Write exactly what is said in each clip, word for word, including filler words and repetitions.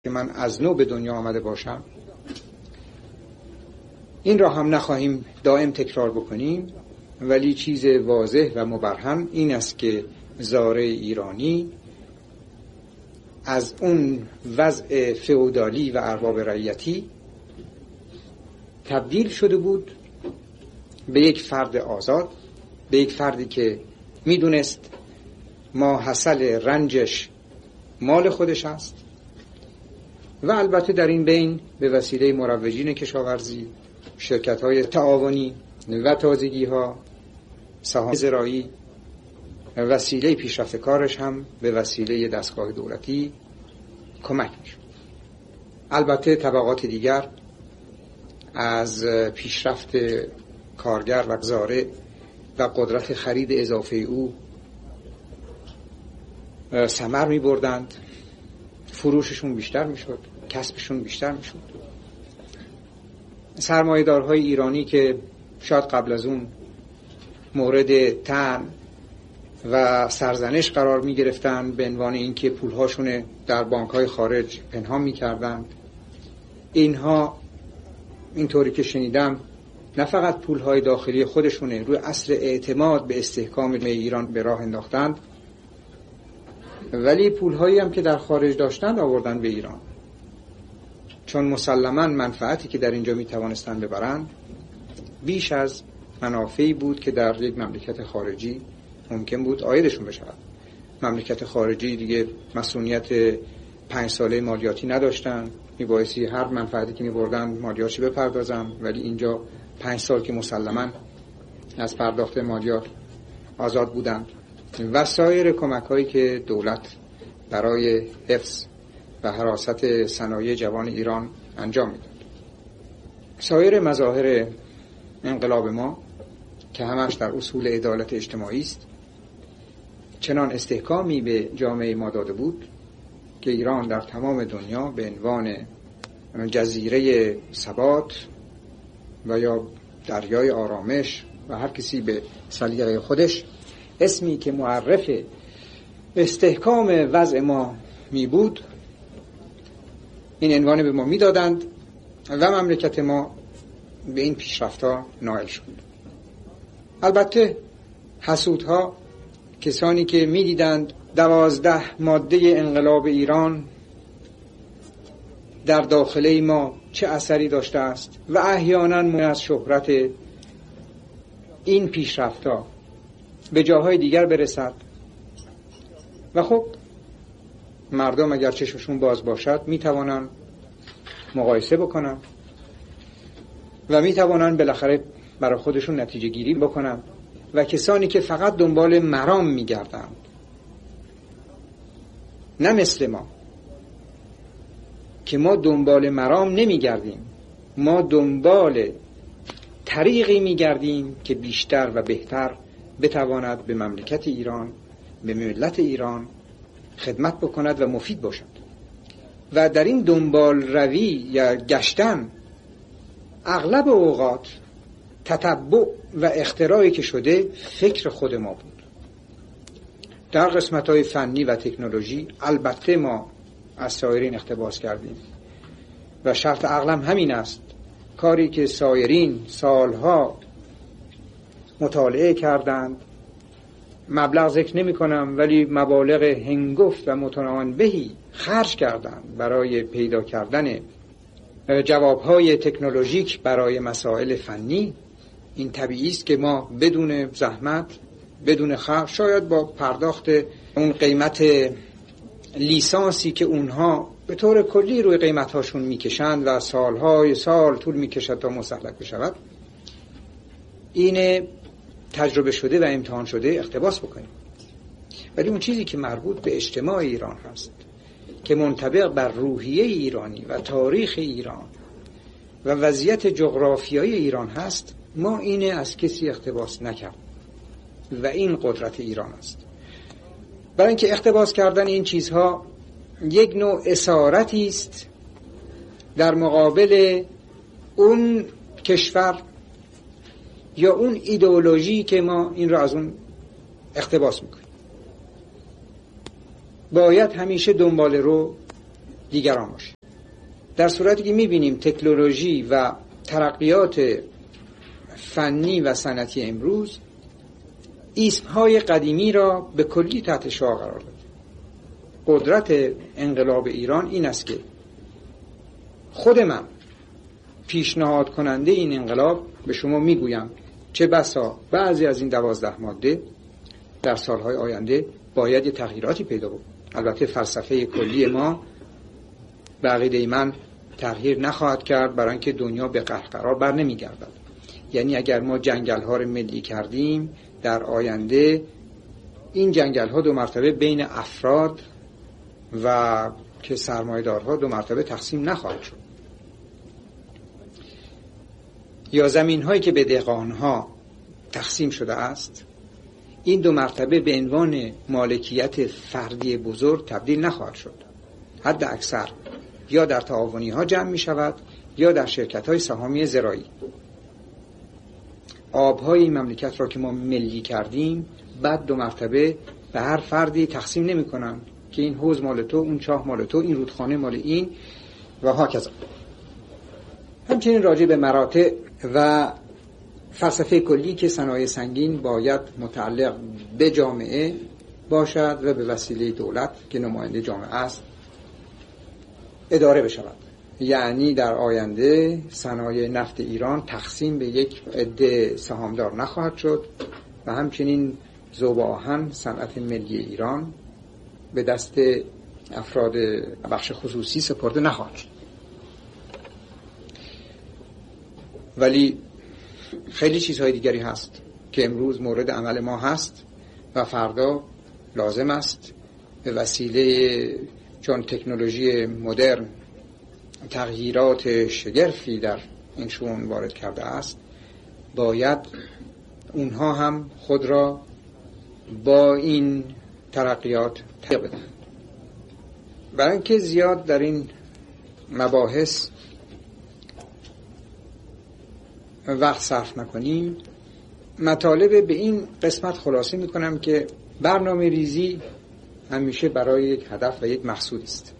که من از نو به دنیا آمده باشم. این را هم نخواهیم دائم تکرار بکنیم، ولی چیز واضح و مبرهن این است که زاره ایرانی از اون وضع فئودالی و ارباب رعیتی تبدیل شده بود به یک فرد آزاد، به یک فردی که میدونست ماحصل رنجش مال خودش است و البته در این بین به وسیله مروجین کشاورزی، شرکت‌های تعاونی و تازگی‌ها، سهام زراعی، وسیله پیشرفت کارش هم به وسیله دستگاه دولتی کمک می‌شد. البته طبقات دیگر از پیشرفت کارگر و زاره و قدرت خرید اضافه او ثمر می‌بردند، فروششون بیشتر می‌شد، کسبشون بیشتر می‌شد. سرمایه‌دارهای ایرانی که شاید قبل از اون مورد طعن و سرزنش قرار می گرفتن به عنوان اینکه پولهاشون در بانک‌های خارج پنهان می‌کردند، اینها اینطوری که شنیدم نه فقط پولهای داخلی خودشونه روی اصل اعتماد به استحکام ایران به راه انداختند، ولی پولهایی هم که در خارج داشتند آوردن به ایران، چون مسلماً منفعتی که در اینجا می توانستند ببرند بیش از منافعی بود که در یک مملکت خارجی ممکن بود عایدشون بشود. مملکت خارجی دیگه مسئولیت پنج ساله مالیاتی نداشتن، میبایستی هر منفعتی که میبردن مالیاتش بپردازن، ولی اینجا پنج سال که مسلماً از پرداخت مالیات آزاد بودند و سایر کمک هایی که دولت برای حفظ و حراست صنایع جوان ایران انجام میداد. سایر مظاهر انقلاب ما که همش در اصول عدالت اجتماعی است چنان استحکامی به جامعه ما داده بود که ایران در تمام دنیا به عنوان جزیره ثبات و یا دریای آرامش و هر کسی به سلیقه خودش اسمی که معرف استحکام وضع ما می بود این عنوان به ما می دادند و مملکت ما به این پیشرفت‌ها نائل شد. البته حسودها، کسانی که می دیدند دوازده ماده انقلاب ایران در داخله ما چه اثری داشته است و احیانا از شهرت این پیشرفت‌ها به جاهای دیگر برسد و خب مردم اگر چشمشون باز باشد می توانند مقایسه بکنن و می توانند بالاخره برای خودشون نتیجه گیری بکنن و کسانی که فقط دنبال مرام می گردند، نه مثل ما که ما دنبال مرام نمی گردیم، ما دنبال طریقی می گردیم که بیشتر و بهتر بتواند به مملکت ایران، به ملت ایران خدمت بکند و مفید باشد. و در این دنبال روی یا گشتن اغلب اوقات تتبع و اختراعی که شده فکر خود ما بود. در قسمت‌های فنی و تکنولوژی البته ما از سایرین اقتباس کردیم و شرط عقلم همین است، کاری که سایرین سالها مطالعه کردند، مبلغ ذکر نمی کنم ولی مبالغ هنگفت و متناوبی خرج کردند برای پیدا کردن جوابهای تکنولوژیک برای مسائل فنی. این طبیعی است که ما بدون زحمت، بدون خرج، شاید با پرداخت اون قیمت لیسانسی که اونها به طور کلی روی قیمتهاشون میکشند و سالهای سال طول میکشد تا مستهلک بشود، این تجربه شده و امتحان شده اقتباس بکنیم. ولی اون چیزی که مربوط به اجتماع ایران هست که منطبق بر روحیه ایرانی و تاریخ ایران و وضعیت جغرافیایی ایران هست، ما اینه از کسی اقتباس نکرد و این قدرت ایران است. برای اینکه اقتباس کردن این چیزها یک نوع اسارتی است در مقابل اون کشور یا اون ایدئولوژی که ما این را از اون اقتباس میکنیم. باید همیشه دنبال رو دیگران باشه. در صورتی که میبینیم تکنولوژی و ترقیات فنی و صنعتی امروز اسمهای قدیمی را به کلی تحت شعاع قرار داد. قدرت انقلاب ایران این است که خود من پیشنهاد کننده این انقلاب به شما میگویم چه بسا بعضی از این دوازده ماده در سالهای آینده باید یه تغییراتی پیدا بود. البته فلسفه کلی ما به عقیده من تغییر نخواهد کرد، برای اینکه دنیا به قهقرا بر نمیگردد. یعنی اگر ما جنگل ها رو ملی کردیم، در آینده این جنگل ها دو مرتبه بین افراد و که سرمایه‌دارها دو مرتبه تقسیم نخواهد شد. یا زمین هایی که به دهقان ها تقسیم شده است، این دو مرتبه به عنوان مالکیت فردی بزرگ تبدیل نخواهد شد. حد اکثر یا در تعاونی ها جمع می شود یا در شرکت های سهامی زراعی. آبهای این مملکت را که ما ملی کردیم بعد دو مرتبه به هر فردی تقسیم نمی کنن که این حوض مال تو، اون چاه مال تو، این رودخانه مال این و هاکذا. همچنین راجع به مراتع و فلسفه کلی که صنایع سنگین باید متعلق به جامعه باشد و به وسیله دولت که نماینده جامعه است اداره بشود. یعنی در آینده صنایع نفت ایران تقسیم به یک عده سهامدار نخواهد شد و همچنین ذوب آهن صنعت ملی ایران به دست افراد بخش خصوصی سپرده نخواهد شد. ولی خیلی چیزهای دیگری هست که امروز مورد عمل ما هست و فردا لازم است به وسیله چون تکنولوژی مدرن تغییرات شگرفی در این شؤون وارد کرده است، باید اونها هم خود را با این ترقیات تغییر بدن. برای اینکه زیاد در این مباحث وقت صرف نکنیم، مطالب به این قسمت خلاصه میکنم که برنامه ریزی همیشه برای یک هدف و یک مقصود است.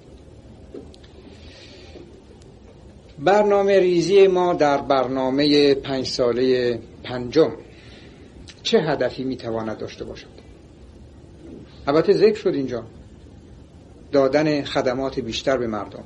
برنامه ریزی ما در برنامه پنج ساله پنجم چه هدفی میتواند داشته باشد؟ البته ذکر شد اینجا دادن خدمات بیشتر به مردم،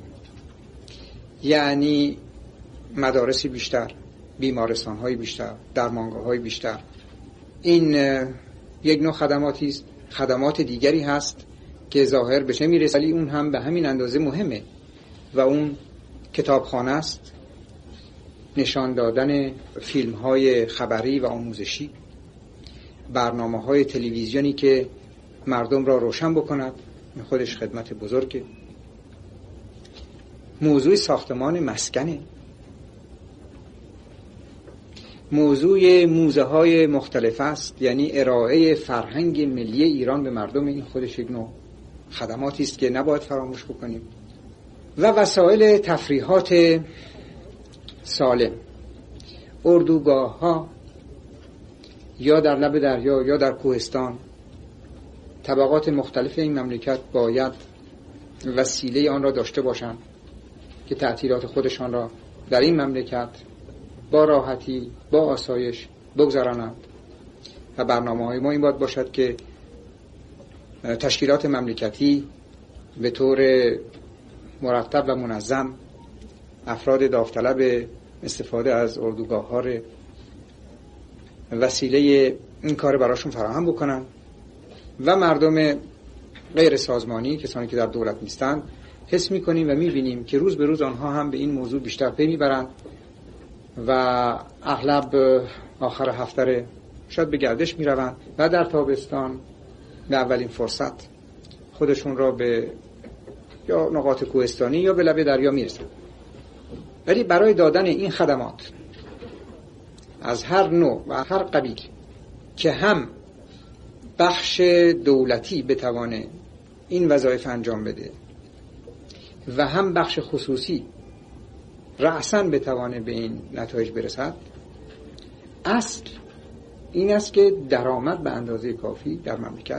یعنی مدارسی بیشتر، بیمارستان‌های بیشتر، درمانگاه‌های بیشتر. این یک نوع خدماتی است. خدمات دیگری هست که ظاهر بشه میرسه ولی اون هم به همین اندازه مهمه و اون کتابخانه است، نشان دادن فیلم‌های خبری و آموزشی، برنامه‌های تلویزیونی که مردم را روشن بکند، خودش خدمت بزرگه. موضوع ساختمان مسکنه، موضوع موزه های مختلف است، یعنی ارائه فرهنگ ملی ایران به مردم، این خودش یک نوع خدماتی است که نباید فراموش بکنیم. و وسایل تفریحات سالم، اردوگاه ها یا در لب دریا یا در کوهستان، طبقات مختلف این مملکت باید وسیله آن را داشته باشند که تعطیلات خودشان را در این مملکت با راحتی، با آسایش بگذرانند. و برنامه های ما این باید باشد که تشکیلات مملکتی به طور مرتب و منظم افراد داوطلب استفاده از اردوگاه ها وسیله این کار براشون فراهم بکنن و مردم غیر سازمانی، کسانی که در دولت نیستند، حس میکنیم و میبینیم که روز به روز آنها هم به این موضوع بیشتر پی میبرند و اغلب آخر هفته شاید به گردش میروند و در تابستان به اولین فرصت خودشون را به یا نقاط کوهستانی یا به لبه دریا میرسند. ولی برای دادن این خدمات از هر نوع و هر قبیل که هم بخش دولتی بتوانه این وظایف انجام بده و هم بخش خصوصی رأساً بتوانه به این نتایج برسد، اصل این است که درآمد به اندازه کافی در مملکت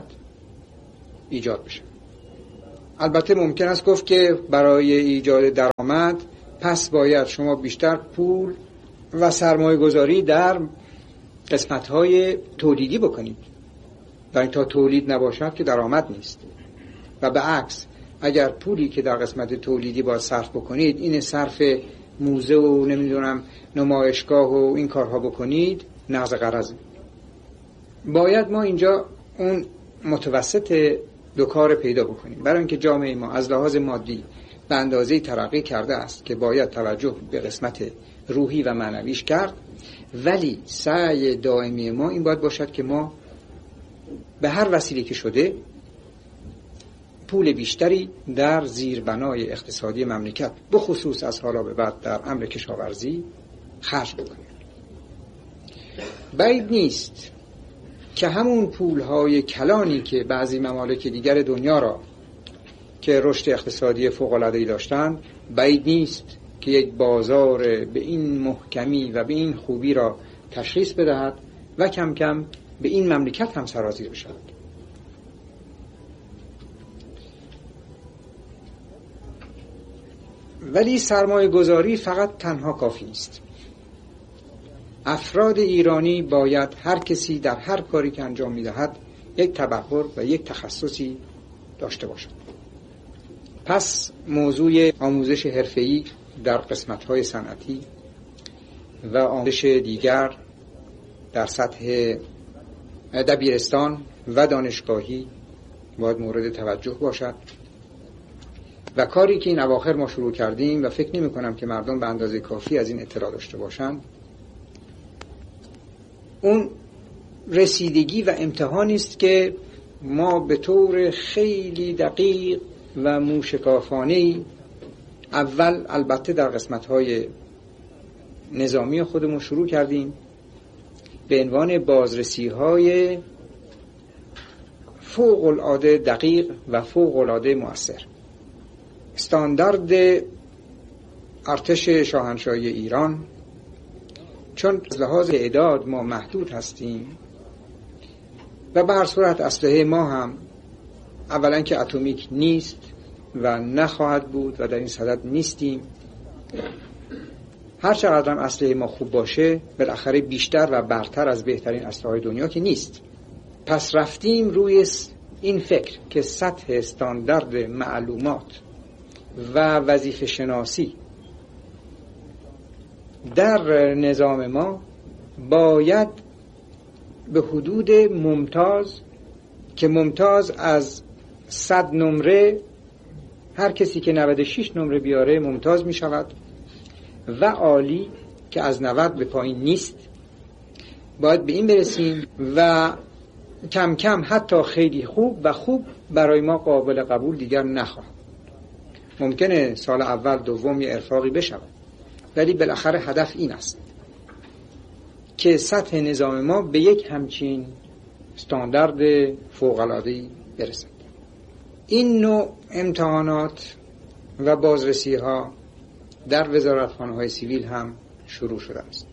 ایجاد بشه. البته ممکن است گفت که برای ایجاد درآمد پس باید شما بیشتر پول و سرمایه گذاری در قسمت‌های تولیدی بکنید. برای تا تولید نباشد که درآمد نیست. و به عکس اگر پولی که در قسمت تولیدی باید صرف بکنید این صرف موزه و نمیدونم نمایشگاه و این کارها بکنید، نقض قراضه. باید ما اینجا اون متوسط دو کار پیدا بکنیم، برای اینکه جامعه ما از لحاظ مادی به اندازه ترقی کرده است که باید توجه به قسمت روحی و معنویش کرد، ولی سعی دائمی ما این باید باشد که ما به هر وسیله که شده پول بیشتری در زیربنای اقتصادی مملکت به خصوص از حالا به بعد در امر کشاورزی خرج بکنیم. بعید نیست که همون پولهای کلانی که بعضی ممالک دیگر دنیا را که رشد اقتصادی فوق‌العاده‌ای داشتند، بعید نیست که یک بازار به این محکمی و به این خوبی را تشخیص بدهد و کم کم به این مملکت هم سرازیر بشود. ولی سرمایه گذاری فقط تنها کافی نیست. افراد ایرانی باید هر کسی در هر کاری که انجام می‌دهد یک تبحر و یک تخصصی داشته باشد. پس موضوع آموزش حرفه‌ای در قسمت‌های صنعتی و آموزش دیگر در سطح دبیرستان و دانشگاهی باید مورد توجه باشد و کاری که این اواخر ما شروع کردیم و فکر نمی کنم که مردم به اندازه کافی از این اطلاع داشته باشند، اون رسیدگی و امتحانی است که ما به طور خیلی دقیق و موشکافانه‌ای اول البته در قسمت‌های نظامی خودمون شروع کردیم به عنوان بازرسی‌های فوق العاده دقیق و فوق العاده مؤثر. استاندارد ارتش شاهنشاهی ایران، چون از لحاظ اعداد ما محدود هستیم و به هر صورت اسلحه ما هم اولا که اتمیک نیست و نخواهد بود و در این صدد نیستیم، هر چقدر هم اسلحه ما خوب باشه بالاخره بیشتر و برتر از بهترین اسلحه‌های دنیا که نیست. پس رفتیم روی این فکر که سطح استاندارد معلومات و وظیفه شناسی در نظام ما باید به حدود ممتاز، که ممتاز از صد نمره هر کسی که نود و شش نمره بیاره ممتاز می شود و عالی که از نود به پایین نیست، باید به این برسیم و کم کم حتی خیلی خوب و خوب برای ما قابل قبول دیگر نخواهد. ممکنه سال اول دوم یه ارفاقی بشود، ولی بالاخره هدف این است که سطح نظام ما به یک همچین استاندارد فوق‌العاده‌ای برسد. این نوع امتحانات و بازرسی ها در وزارتخانه‌های سیویل هم شروع شده است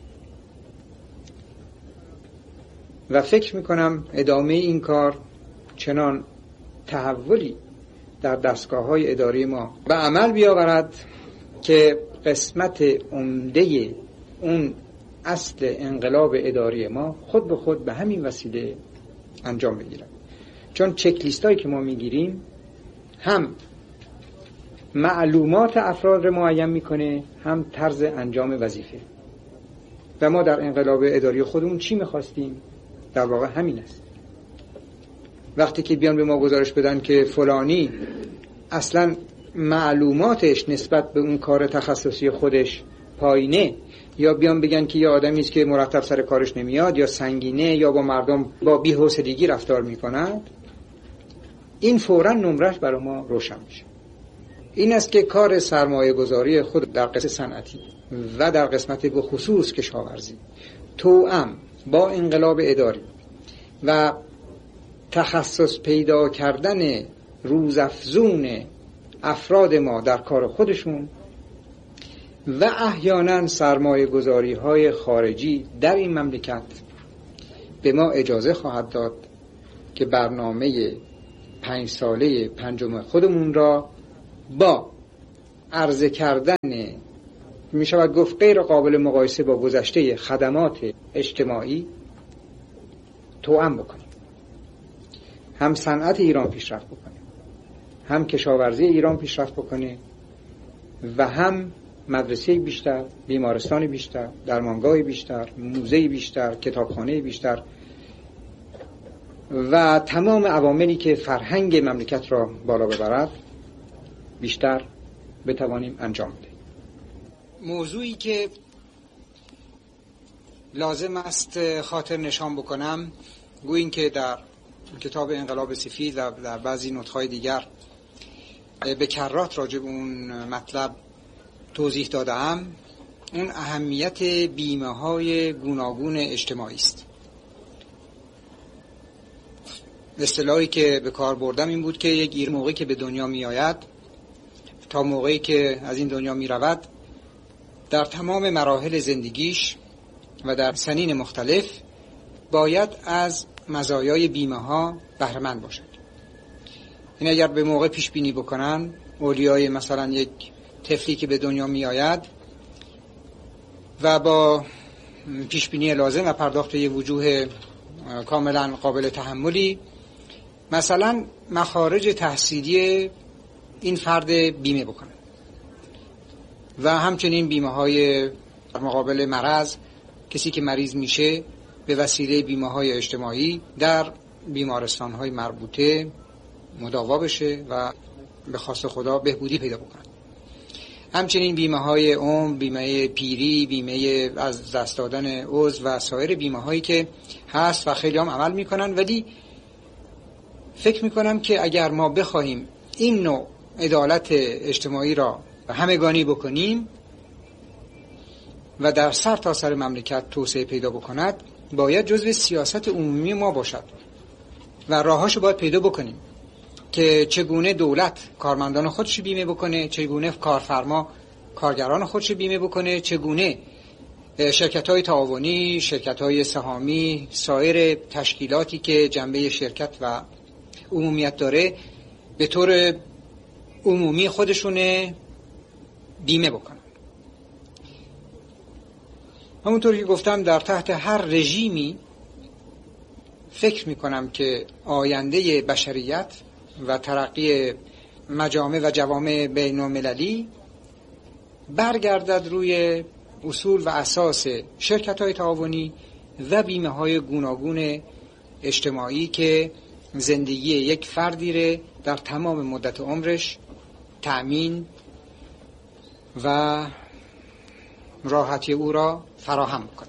و فکر میکنم ادامه این کار چنان تحولی در دستگاه‌های اداری ما به عمل بیاورد که قسمت عمده اون اصل انقلاب اداری ما خود به خود به همین وسیله انجام بگیرد. چون چک لیستایی که ما میگیریم هم معلومات افراد رو معین میکنه، هم طرز انجام وظیفه. و ما در انقلاب اداری خودمون چی میخواستیم؟ در واقع همین است. وقتی که بیان به ما گزارش بدن که فلانی اصلا معلوماتش نسبت به اون کار تخصصی خودش پایینه، یا بیان بگن که یه آدمی است که مرتب سر کارش نمیاد، یا سنگینه، یا با مردم با بی‌حوصلگی رفتار میکند، این فوراً نمرش برای ما روشن میشه. این است که کار سرمایه گذاری خود در قسمت صنعتی و در قسمت به خصوص کشاورزی توأم با انقلاب اداری و تخصص پیدا کردن روزافزون افراد ما در کار خودشون و احیانا سرمایه گذاری های خارجی در این مملکت به ما اجازه خواهد داد که برنامه پنج ساله پنجم خودمون را با عرضه کردن می شود گفت غیر قابل مقایسه با گذشته خدمات اجتماعی توأم بکنیم. هم صنعت ایران پیشرفت بکنه، هم کشاورزی ایران پیشرفت بکنه و هم مدرسه بیشتر، بیمارستان بیشتر، درمانگاه بیشتر، موزه بیشتر، کتابخانه بیشتر و تمام عواملی که فرهنگ مملکت را بالا ببرد بیشتر بتوانیم انجام بدیم. موضوعی که لازم است خاطر نشان بکنم، گوییم که در کتاب انقلاب سفید و در بعضی نطق‌های دیگر به کرات راجع به اون مطلب توضیح دادم، اون اهمیت بیمه‌های گوناگون اجتماعی است. اصطلاحی که به کار بردم این بود که یک ایر موقعی که به دنیا می آید تا موقعی که از این دنیا می رود، در تمام مراحل زندگیش و در سنین مختلف باید از مزایای بیمه ها بهره مند باشد. این اگر به موقع پیش بینی بکنن، اولیای مثلا یک طفلی که به دنیا می آید و با پیش بینی لازم و پرداخت یک وجوه کاملا قابل تحملی، مثلا مخارج تحصیلی این فرد بیمه بکنن و همچنین بیمه های مقابل مرض، کسی که مریض میشه به وسیله بیمه های اجتماعی در بیمارستان های مربوطه مداوا بشه و به خواست خدا بهبودی پیدا بکنن. همچنین بیمه های عمر، بیمه پیری، بیمه از دست دادن عضو و سایر بیمه هایی که هست و خیلی هم عمل میکنن، ولی فکر میکنم که اگر ما بخواهیم این نوع عدالت اجتماعی را همگانی بکنیم و در سر تا سر مملکت توسعه پیدا بکند، باید جزو سیاست عمومی ما باشد و راهاشو باید پیدا بکنیم که چگونه دولت کارمندان خودش بیمه بکنه، چگونه کارفرما کارگران خودش بیمه بکنه، چگونه شرکت‌های تعاونی، شرکت‌های سهامی، سایر تشکیلاتی که جنبه شرکت و عمومیت داره به طور عمومی خودشون بیمه بکنن. همونطور که گفتم در تحت هر رژیمی فکر میکنم که آینده بشریت و ترقی مجامع و جوامع بین المللی برگردد روی اصول و اساس شرکت‌های تعاونی و بیمه‌های گوناگون اجتماعی که زندگی یک فردی را در تمام مدت عمرش تأمین و راحتی او را فراهم کند.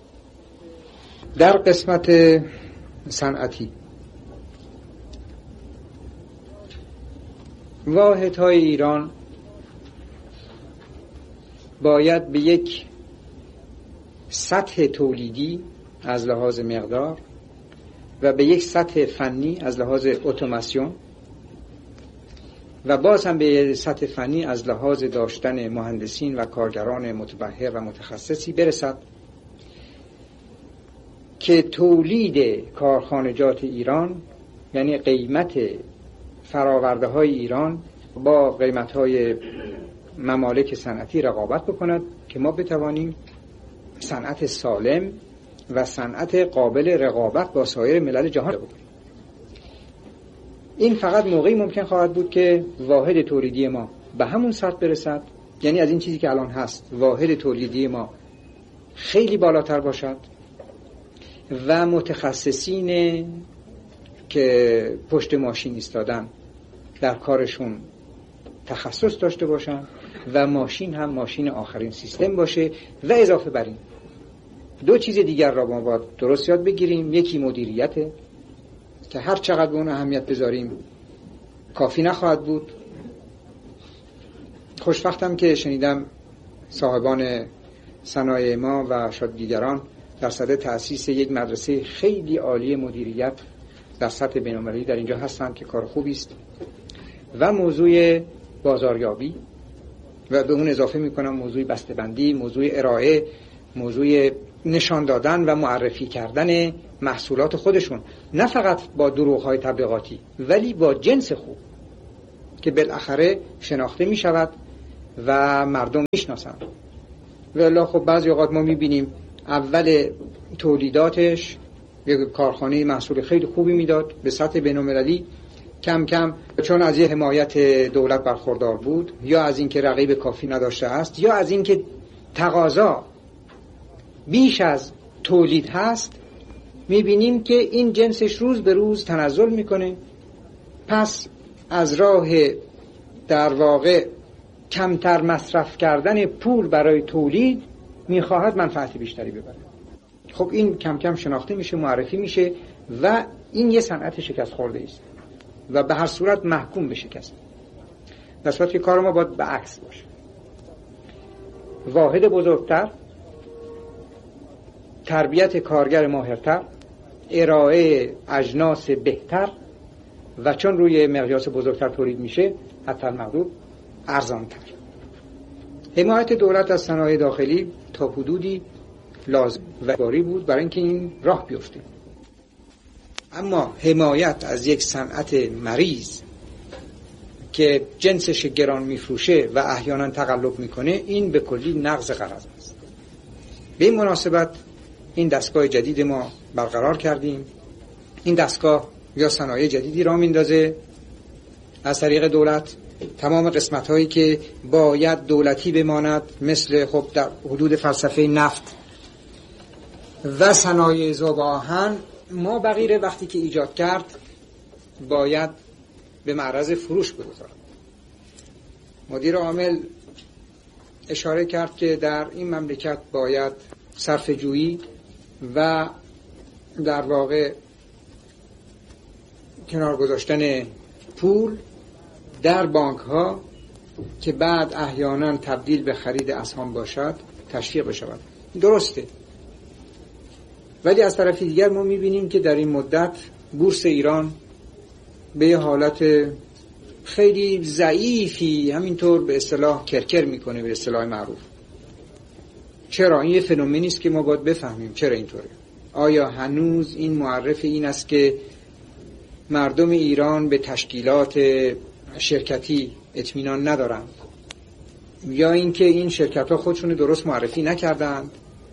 در قسمت صنعتی واحدهای ایران باید به یک سطح تولیدی از لحاظ مقدار و به یک سطح فنی از لحاظ اتوماسیون و باز هم به سطح فنی از لحاظ داشتن مهندسین و کارگران متبحر و متخصصی برسد که تولید کارخانجات ایران، یعنی قیمت فراورده های ایران با قیمت های ممالک صنعتی رقابت بکند که ما بتوانیم صنعت سالم و صنعت قابل رقابت با سایر ملل جهان بکنیم. این فقط موقعی ممکن خواهد بود که واحد تولیدی ما به همون سطح برسد، یعنی از این چیزی که الان هست واحد تولیدی ما خیلی بالاتر باشد و متخصصین که پشت ماشین ایستادن در کارشون تخصص داشته باشن و ماشین هم ماشین آخرین سیستم باشه. و اضافه بر این دو چیز دیگر را ما باید درست یاد بگیریم. یکی مدیریته که هر چقدر به اون اهمیت بذاریم کافی نخواهد بود. خوشبختم که شنیدم صاحبان صنایع ما و شاید دیگران در صدد تأسیس یک مدرسه خیلی عالی مدیریت در سطح بین‌المللی در اینجا هستند که کار خوبی است. و موضوع بازاریابی و به اون اضافه میکنم موضوع بسته‌بندی، موضوع ارائه، موضوع نشان دادن و معرفی کردن محصولات خودشون، نه فقط با دروغ‌های تبلیغاتی ولی با جنس خوب که بالاخره شناخته می شود و مردم میشناسند. والا خب بعضی اوقات ما میبینیم اول تولیداتش یک کارخانه محصول خیلی خوبی میداد به سطح بین‌المللی، کم کم چون از یه حمایت دولت برخوردار بود، یا از اینکه رقیب کافی نداشته است، یا از اینکه تقاضا بیش از تولید هست، میبینیم که این جنسش روز به روز تنزل میکنه. پس از راه در واقع کمتر مصرف کردن پول برای تولید میخواهد منفعت بیشتری ببره. خب این کم کم شناخته میشه، معرفی میشه و این یه صنعت شکست خورده است و به هر صورت محکوم به شکست. در صورتی که کار ما باید به عکس باشه. واحد بزرگتر، تربیت کارگر ماهرتر، ارائه اجناس بهتر و چون روی مقیاس بزرگتر تولید میشه حتی المقدور ارزانتر. حمایت دولت از صنایع داخلی تا حدودی لازم و باری بود برای اینکه این راه بیفته، اما حمایت از یک صنعت مریض که جنسش گران میفروشه و احیانا تقلب میکنه، این به کلی نقض غرض است. به این مناسبت این دستگاه جدید ما برقرار کردیم. این دستگاه یا صنایع جدیدی را میندازه از طریق دولت. تمام قسمت هایی که باید دولتی بماند، مثل خب در حدود فلسفه نفت و صنایع ذوب آهن، ما بغیر وقتی که ایجاد کرد باید به معرض فروش بگذارد. مدیر عامل اشاره کرد که در این مملکت باید صرفه جویی و در واقع کنار گذاشتن پول در بانک ها که بعد احیانا تبدیل به خرید اسهام باشد تشویق بشود. درسته، ولی از طرف دیگر ما میبینیم که در این مدت بورس ایران به یه حالت خیلی ضعیفی همینطور به اصطلاح کرکر میکنه، به اصطلاح معروف. چرا؟ این یه فنومنی است که ما باید بفهمیم چرا اینطوره. آیا هنوز این معرف این است که مردم ایران به تشکیلات شرکتی اطمینان ندارند، یا اینکه این شرکت ها خودشون درست معرفی نکردند،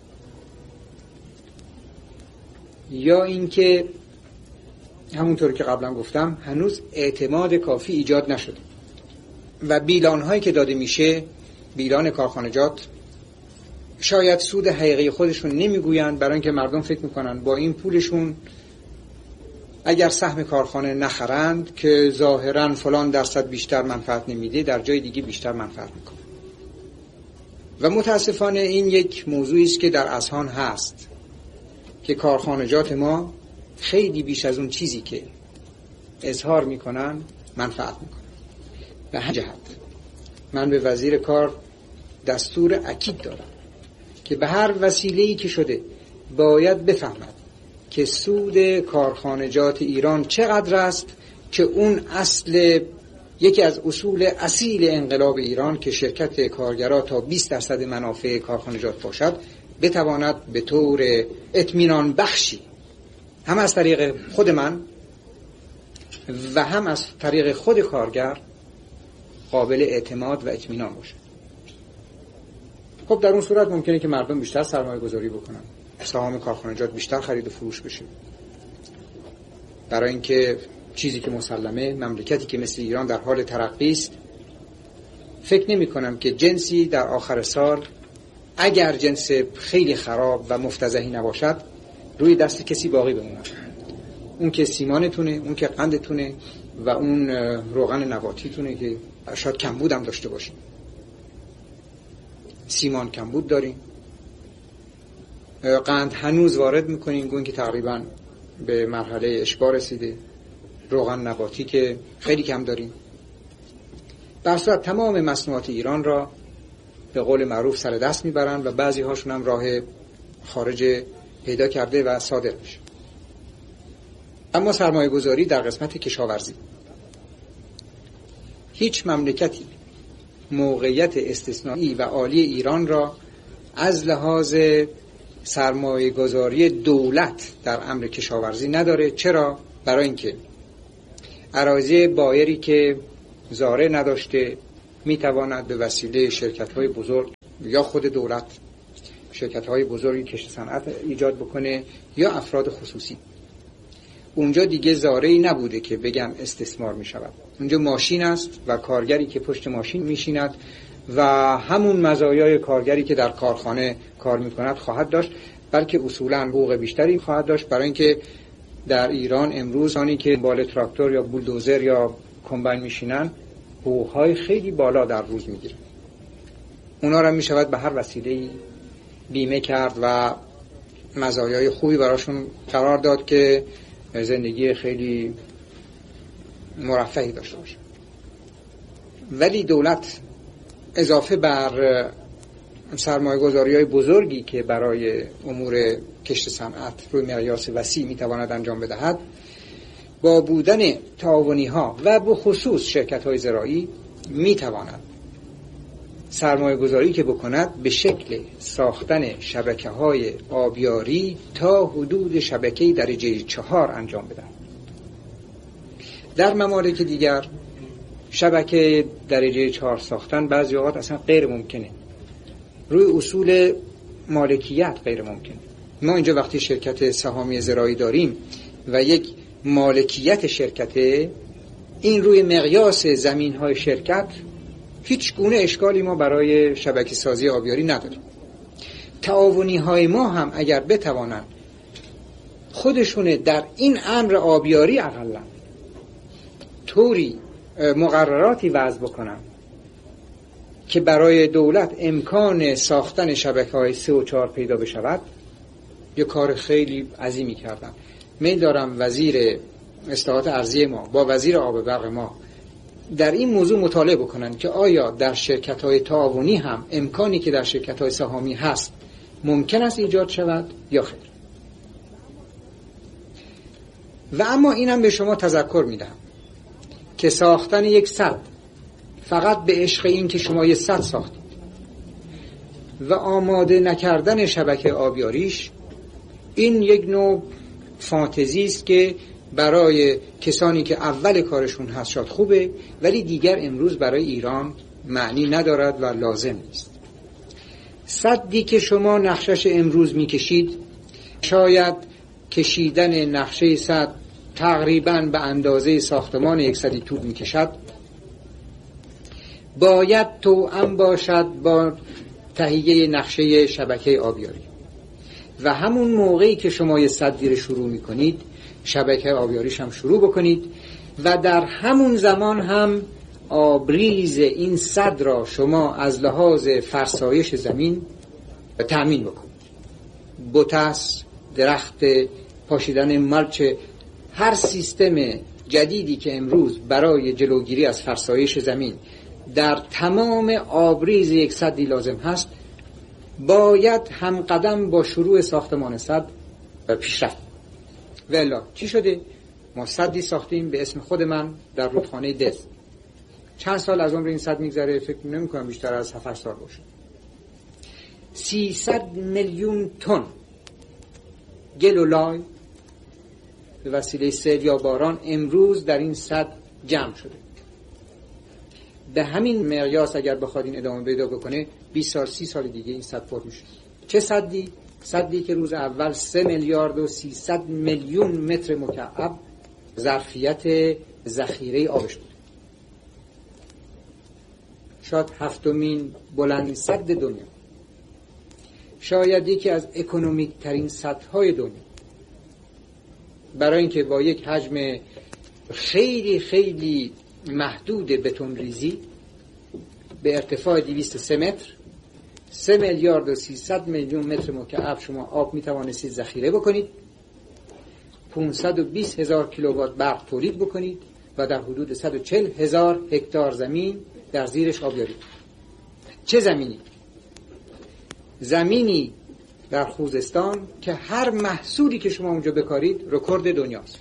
یا اینکه همونطور که قبلا گفتم هنوز اعتماد کافی ایجاد نشده و بیلان هایی که داده میشه، بیلان کارخانجات، شاید سود حقیقی خودشون نمیگویند، برای اینکه مردم فکر میکنن با این پولشون اگر سهم کارخانه نخرند که ظاهرا فلان درصد بیشتر منفعت نمیده، در جای دیگه بیشتر منفعت میکنه. و متاسفانه این یک موضوعی است که در اذهان هست که کارخانجات ما خیلی بیش از اون چیزی که اظهار میکنن منفعت میکنن. به همین جهت من به وزیر کار دستور اکید دارم که به هر وسیله‌ای که شده باید بفهمد که سود کارخانجات ایران چقدر است، که اون اصل، یکی از اصول اصیل انقلاب ایران که شرکت کارگرها تا بیست درصد منافع کارخانجات باشد، بتواند به طور اطمینان بخشی هم از طریق خود من و هم از طریق خود کارگر قابل اعتماد و اطمینان باشه. خب در اون صورت ممکنه که مردم بیشتر سرمایه گذاری بکنن، سهام کارخانجات بیشتر خرید و فروش بشه، برای اینکه چیزی که مسلمه، مملکتی که مثل ایران در حال ترقی است، فکر نمی کنم که جنسی در آخر سال اگر جنس خیلی خراب و مفتضحی نباشد روی دست کسی باقی بمونه. اون که سیمانتونه، اون که قندتونه و اون روغن نباتیتونه که شاید کمبود هم داشته باشیم. سیمان کمبود داریم، قند هنوز وارد میکنیم، گوین که تقریبا به مرحله اشباع رسیده، روغن نباتی که خیلی کم داریم. در صورت تمام مصنوعات ایران را به قول معروف سر دست میبرن و بعضی هاشون هم راه خارج پیدا کرده و صادر میشه. اما سرمایه گذاری در قسمت کشاورزی، هیچ مملکتی موقعیت استثنایی و عالی ایران را از لحاظ سرمایه گذاری دولت در امر کشاورزی نداره. چرا؟ برای اینکه اراضی بایری که زارع نداشته میتواند به وسیله شرکت‌های بزرگ یا خود دولت شرکت‌های بزرگی کشت صنعت ایجاد بکنه یا افراد خصوصی. اونجا دیگه زارعی نبوده که بگم استثمار می شود. اونجا ماشین است و کارگری که پشت ماشین میشیند و همون مزایای کارگری که در کارخانه کار می کند خواهد داشت، بلکه اصولاً حقوق بیشتری خواهد داشت، برای اینکه در ایران امروز آنی که بال تراکتور یا بولدوزر یا کمباین میشینن حقوق‌های خیلی بالا در روز میگیرن. اونا را می شود به هر وسیله‌ای بیمه کرد و مزایای خوبی براشون قرار داد که زندگی خیلی مرفهی داشته باشه. ولی دولت اضافه بر سرمایه‌گذاری‌های بزرگی که برای امور کشت صنعت روی مقیاس وسیع می‌تواند انجام بدهد، با بودن تعاونی‌ها و به خصوص شرکت‌های زراعی می‌تواند سرمایه‌گذاری که بکند به شکل ساختن شبکه‌های آبیاری تا حدود شبکه درجه چهار انجام بدهد. در ممالک دیگر شبکه درجه چهار ساختن بعضی اوقات اصلا غیر ممکنه، روی اصول مالکیت غیر ممکنه. ما اینجا وقتی شرکت سهامی زراعی داریم و یک مالکیت شرکت، این روی مقیاس زمین‌های شرکت هیچ گونه اشکالی ما برای شبکه سازی آبیاری نداریم. تعاونی های ما هم اگر بتوانند خودشون در این امر آبیاری اقلا طوری مقرراتی وضع بکنن که برای دولت امکان ساختن شبکه‌های سه و چهار پیدا بشود، یه کار خیلی عظیمی کردن. میل دارم وزیر اصلاحات ارضی ما با وزیر آب و برق ما در این موضوع مطالعه بکنن که آیا در شرکت‌های تعاونی هم امکانی که در شرکت‌های سهامی هست ممکن است ایجاد شود یا خیر. و اما اینم به شما تذکر میدم که ساختن یک سد فقط به عشق این که شما یک سد ساختید و آماده نکردن شبکه آبیاریش، این یک نوع فانتزی است که برای کسانی که اول کارشون هست شاید خوبه، ولی دیگر امروز برای ایران معنی ندارد و لازم نیست. سدی که شما نقشش امروز میکشید، شاید کشیدن نقشه سد تقریباً به اندازه ساختمان یک سدی طول میکشد، باید توأم باشد با تهیه نقشه شبکه آبیاری و همون موقعی که شما یک سدی رو شروع میکنید شبکه آبیاریش هم شروع بکنید و در همون زمان هم آبریز این سد را شما از لحاظ فرسایش زمین تأمین بکنید. بوتس، درخت، پاشیدن ملچ، هر سیستم جدیدی که امروز برای جلوگیری از فرسایش زمین در تمام آبریز یک سدی لازم هست، باید هم قدم با شروع ساختمان سد پیشرفت. والا چی شده؟ ما سدی ساختیم به اسم خود من در رودخانه دز. چند سال از عمر این سد میگذره؟ فکر نمی کنم بیشتر از هفت سال باشه. سیصد میلیون تن گل و لای به وسیله سیل یا باران امروز در این سد جمع شده. به همین مقیاس اگر بخواد این ادامه پیدا بکنه بیست سال سی سال دیگه این سد پر میشه. چه سدی؟ سدی که روز اول سه میلیارد و سیصد میلیون متر مکعب ظرفیت ذخیره آبش بود. شاید هفتمین بلند سد دنیا، شاید یکی از اکونومیک ترین سدهای دنیا، برای اینکه با یک حجم خیلی خیلی محدود بتون ریزی به ارتفاع دویست و سه متر سه میلیارد و سیصد میلیون متر مکعب شما آب می توانستید ذخیره بکنید، پانصد و بیست هزار کیلووات برق تولید بکنید و در حدود صد و چهل هزار هکتار زمین در زیرش آبیاری. چه زمینی؟ زمینی در خوزستان که هر محصولی که شما اونجا بکارید رکورد دنیاست.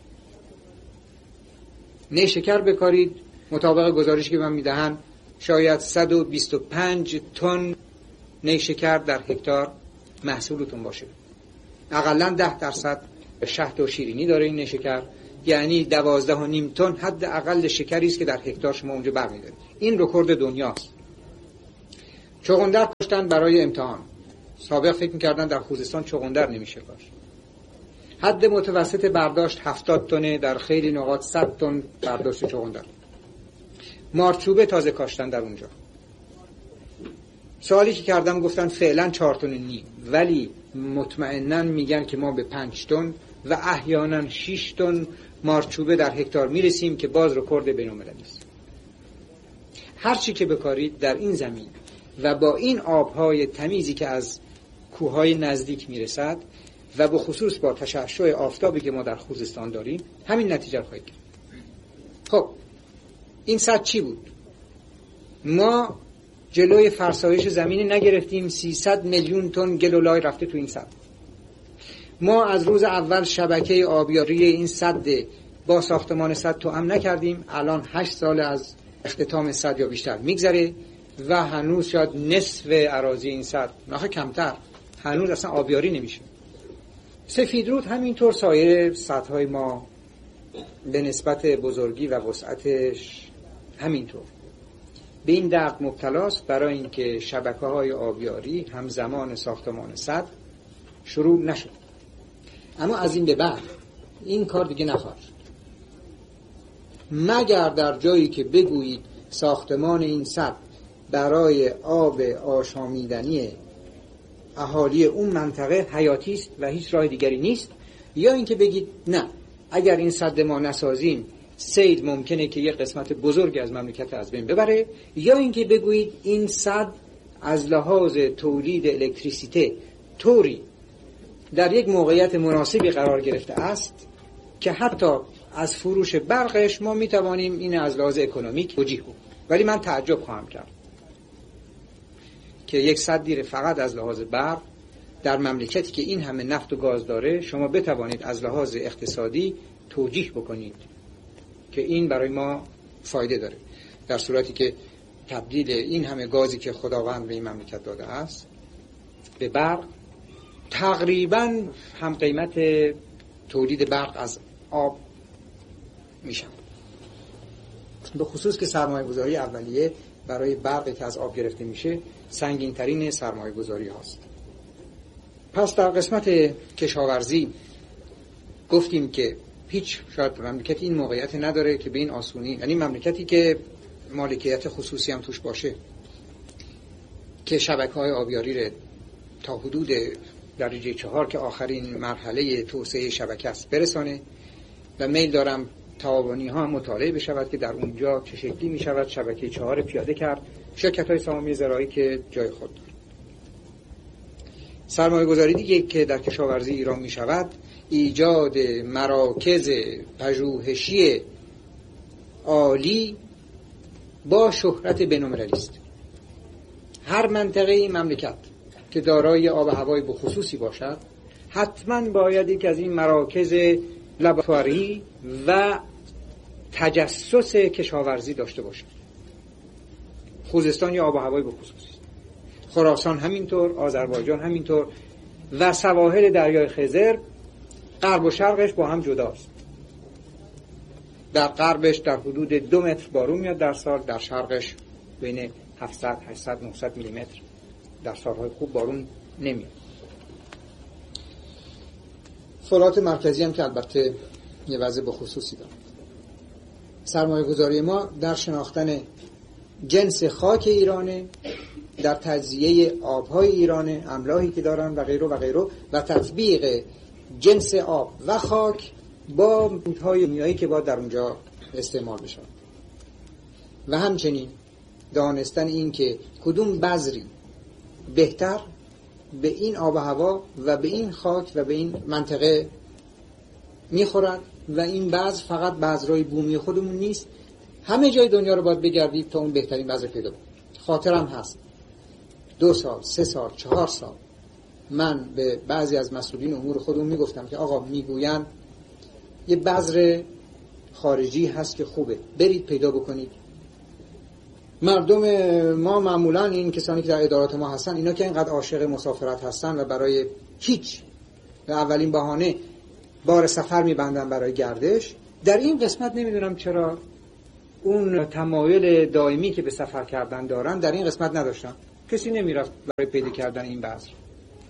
نیشکر بکارید، مطابق گزارشی که من میدهن شاید صد و بیست و پنج تن نیشکر در هکتار محصولتون باشه. اقلا ده درصد شهد و شیرینی داره این نیشکر، یعنی دوازده و نیم تن حد اقل شکری است که در هکتار شما اونجا برمی‌دارید. این رکورد دنیاست. چغندر کشتن برای امتحان، سابق فکر می‌کردن در خوزستان چغندر نمیشه کاشت. حد متوسط برداشت هفتاد تنه، در خیلی نقاط صد تن برداشت چغندر. مارچوبه تازه کاشتن در اونجا. سوالی که کردم گفتن فعلا چهار تن نیم، ولی مطمئناً میگن که ما به پنج تن و احیانا شش تن مارچوبه در هکتار میرسیم که باز رکورد بین‌المللی است. هر چی که بکارید در این زمین و با این آبهای تمیزی که از کوههای نزدیک میرسد و به خصوص با تشعشع آفتابی که ما در خوزستان داریم همین نتیجه رو خواهید گرفت. خب این سد چی بود؟ ما جلوی فرسایش زمینی نگرفتیم. سیصد میلیون تن گل و لای رفته تو این سد. ما از روز اول شبکه آبیاری این سد با ساختمان سد توأم نکردیم. الان هشت سال از اختتام سد یا بیشتر میگذره و هنوز شاید نصف اراضی این سد، نه کمتر، هنوز اصلا آبیاری نمیشه. سفیدرود همینطور، سایر سدهای ما به نسبت بزرگی و وسعتش همینطور به این درد مبتلاست، برای اینکه شبکه‌های آبیاری همزمان ساختمان سد شروع نشد. اما از این به بعد این کار دیگه نخواهد شد مگر در جایی که بگویید ساختمان این سد برای آب آشامیدنی اهالی اون منطقه حیاتی است و هیچ راه دیگری نیست، یا اینکه بگید نه، اگر این سد ما نسازیم سیل ممکنه که یک قسمت بزرگ از مملکت از بین ببره، یا اینکه بگویید این سد از لحاظ تولید الکتریسیته طوری در یک موقعیت مناسبی قرار گرفته است که حتی از فروش برقش ما میتوانیم این از لحاظ اکونومیک توجیه بود. ولی من تعجب خواهم کرد که یک سدی فقط از لحاظ برق در مملکتی که این همه نفت و گاز داره شما بتوانید از لحاظ اقتصادی توجیه بکنید که این برای ما فایده داره، در صورتی که تبدیل این همه گازی که خداوند به این مملکت داده است به برق تقریبا هم قیمت تولید برق از آب میشن. به خصوص که سرمایه گذاری اولیه برای برقی که از آب گرفته میشه سنگین ترین سرمایه گذاری هاست. پس در قسمت کشاورزی گفتیم که هیچ شاید مملکتی این موقعیت نداره که به این آسونی، یعنی مملکتی که مالکیت خصوصی هم توش باشه، که شبکه‌های آبیاری رو تا حدود درجه چهار که آخرین مرحله توسعه شبکه است برسانه و میل دارم تعاونی ها مطالعه بشود که در اونجا چه شکلی می شود شبکه چهار پیاده کرد. شرکت های سهامی زراعی که جای خود دارد. سرمایه گذاری دیگه که در کشاورزی ایران می شود ایجاد مراکز پژوهشی عالی با شهرت بین‌المللی است. هر منطقه این مملکت که دارای آب و هوای بخصوصی باشد حتما باید یک از این مراکز لابراتواری و تجسس کشاورزی داشته باشد. خوزستان یا آب و هوای بخصوصی، خراسان همینطور، آذربایجان همینطور و سواحل دریای خزر غرب و شرقش با هم جداست. در غربش در حدود دو متر بارون میاد در سال، در شرقش بین هفتصد هشتصد نهصد میلی متر در سالهای خوب بارون نمیاد. فولاد مرکزی هم که البته یه وضع بخصوصی داره. سرمایه گذاری ما در شناختن جنس خاک ایرانه، در تجزیه آبهای ایرانه، املاحی که دارن و غیره و غیره و تطبیق جنس آب و خاک با مدهای میایی که باید در اونجا استعمال بشه و همچنین دانستن این که کدوم بذری بهتر به این آب و هوا و به این خاک و به این منطقه میخورد و این بذر فقط بذرهای بومی خودمون نیست، همه جای دنیا رو باید بگردید تا اون بهترین بذر پیدا کنید. خاطرم هست دو سال، سه سال، چهار سال من به بعضی از مسئولین امور خودمون میگفتم که آقا میگوین یه بذر خارجی هست که خوبه، برید پیدا بکنید. مردم ما معمولا این کسانی که در ادارات ما هستن اینا که اینقدر عاشق مسافرت هستن و برای هیچ و اولین بهانه بار سفر میبندن برای گردش، در این قسمت نمیدونم چرا اون تمایل دائمی که به سفر کردن دارن در این قسمت نداشتن. کسی نمیرفت برای پیدا کردن این بذر.